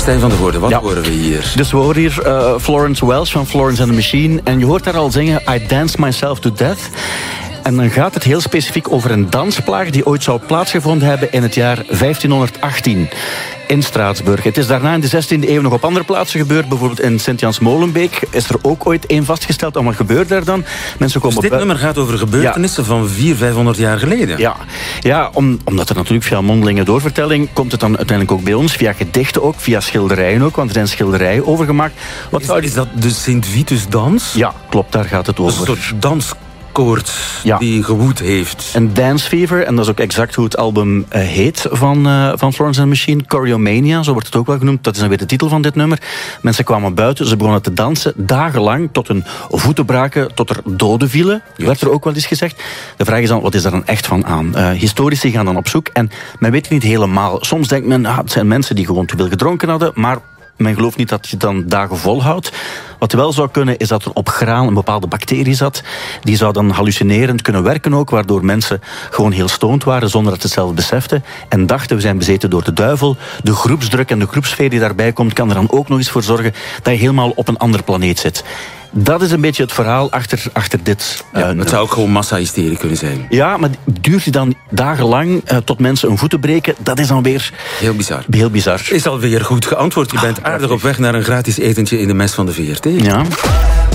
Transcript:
Stijn van der Voorde, wat horen we hier? Dus we horen hier Florence Welch van Florence and the Machine. En je hoort daar al zingen I Dance Myself to Death. En dan gaat het heel specifiek over een dansplaag die ooit zou plaatsgevonden hebben in het jaar 1518 in Straatsburg. Het is daarna in de 16e eeuw nog op andere plaatsen gebeurd. Bijvoorbeeld in Sint-Jans-Molenbeek is er ook ooit één vastgesteld. En wat gebeurt daar dan? Mensen komen dus dit nummer gaat over gebeurtenissen van 400-500 jaar geleden? Ja, omdat er natuurlijk via mondelinge doorvertelling komt het dan uiteindelijk ook bij ons. Via gedichten ook, via schilderijen ook. Want er zijn schilderijen over gemaakt. Is dat de Sint-Vitus-dans? Ja, klopt, daar gaat het over. Een soort danskoord die gewoed heeft. En Dance Fever, en dat is ook exact hoe het album heet van Florence and the Machine. Choreomania, zo wordt het ook wel genoemd. Dat is dan weer de titel van dit nummer. Mensen kwamen buiten, ze begonnen te dansen, dagenlang, tot hun voeten braken, tot er doden vielen. Werd er ook wel eens gezegd. De vraag is dan, wat is daar dan echt van aan? Historici gaan dan op zoek en men weet het niet helemaal. Soms denkt men, het zijn mensen die gewoon te veel gedronken hadden, maar men gelooft niet dat je dan dagen volhoudt. Wat wel zou kunnen, is dat er op graan een bepaalde bacterie zat. Die zou dan hallucinerend kunnen werken ook, waardoor mensen gewoon heel stoned waren, zonder dat ze het zelf beseften. En dachten, we zijn bezeten door de duivel. De groepsdruk en de groepsfeer die daarbij komt, kan er dan ook nog eens voor zorgen dat je helemaal op een andere planeet zit. Dat is een beetje het verhaal achter dit. Het zou ook gewoon massa-hysterie kunnen zijn. Ja, maar duurt die dan dagenlang tot mensen hun voeten breken? Dat is dan weer heel bizar. Is alweer goed geantwoord. Je bent aardig op weg naar een gratis etentje in de mes van de VRT. Ja.